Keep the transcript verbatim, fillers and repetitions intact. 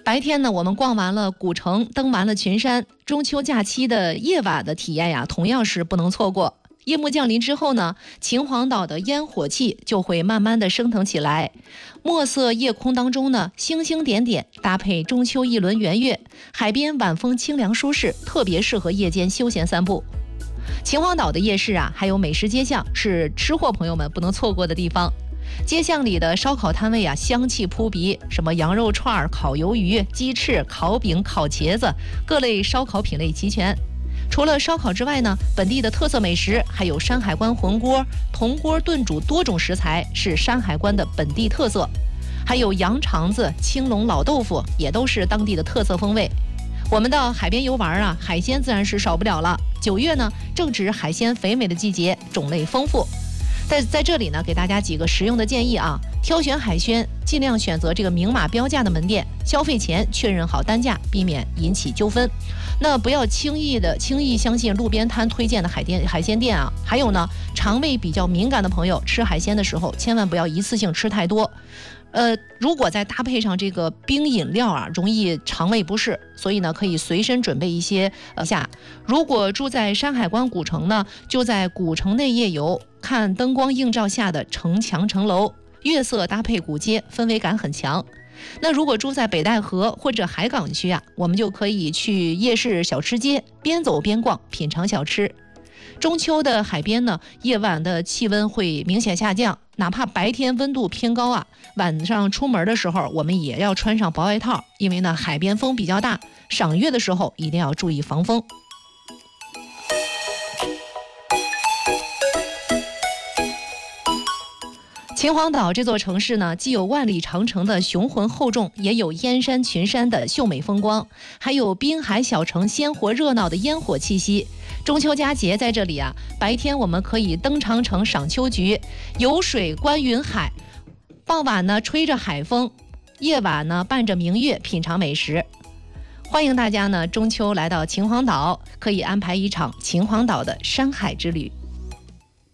白天呢，我们逛完了古城，登完了群山，中秋假期的夜晚的体验呀，同样是不能错过。夜幕降临之后呢，秦皇岛的烟火气就会慢慢的升腾起来。墨色夜空当中呢，星星点点，搭配中秋一轮圆月，海边晚风清凉舒适，特别适合夜间休闲散步。秦皇岛的夜市啊，还有美食街巷，是吃货朋友们不能错过的地方。街巷里的烧烤摊位啊，香气扑鼻，什么羊肉串、烤鱿鱼、鸡翅、烤饼、烤茄子，各类烧烤品类齐全。除了烧烤之外呢，本地的特色美食还有山海关浑锅、铜锅炖煮多种食材，是山海关的本地特色。还有羊肠子、青龙老豆腐，也都是当地的特色风味。我们到海边游玩啊，海鲜自然是少不了了。九月呢，正值海鲜肥美的季节，种类丰富。在在这里呢，给大家几个实用的建议啊。挑选海鲜，尽量选择这个明码标价的门店，消费前确认好单价，避免引起纠纷。那不要轻易的轻易相信路边摊推荐的海店海鲜店啊。还有呢，肠胃比较敏感的朋友吃海鲜的时候，千万不要一次性吃太多。呃，如果再搭配上这个冰饮料啊，容易肠胃不适，所以呢，可以随身准备一些呃下。如果住在山海关古城呢，就在古城内夜游，看灯光映照下的城墙城楼，月色搭配古街，氛围感很强。那如果住在北戴河或者海港区啊，我们就可以去夜市小吃街，边走边逛，品尝小吃。中秋的海边呢，夜晚的气温会明显下降，哪怕白天温度偏高啊，晚上出门的时候我们也要穿上薄外套，因为呢海边风比较大，赏月的时候一定要注意防风。秦皇岛这座城市呢，既有万里长城的雄浑厚重，也有燕山群山的秀美风光，还有滨海小城鲜活热闹的烟火气息。中秋佳节在这里啊，白天我们可以登长城赏秋菊，游水观云海，傍晚呢吹着海风，夜晚呢伴着明月品尝美食。欢迎大家呢中秋来到秦皇岛，可以安排一场秦皇岛的山海之旅。